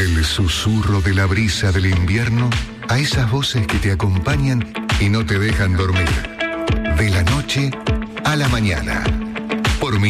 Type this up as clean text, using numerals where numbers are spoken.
Del susurro de la brisa del invierno a esas voces que te acompañan y no te dejan dormir. De la noche a la mañana.